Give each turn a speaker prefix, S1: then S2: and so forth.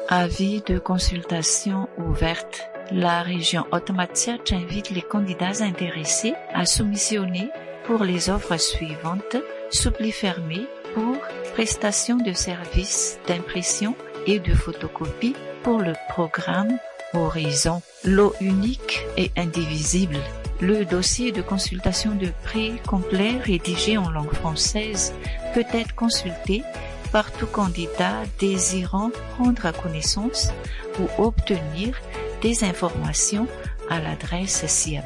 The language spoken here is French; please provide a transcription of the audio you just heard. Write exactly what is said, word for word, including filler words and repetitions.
S1: Avis de consultation ouverte. La région Haute-Matière invite les candidats intéressés à soumissionner pour les offres suivantes. Suppli fermé pour prestation de services d'impression et de photocopie pour le programme Horizon. Lot unique et indivisible. Le dossier de consultation de prix complet rédigé en langue française peut être consulté par tout candidat désirant prendre connaissance ou obtenir des informations à l'adresse ci-après.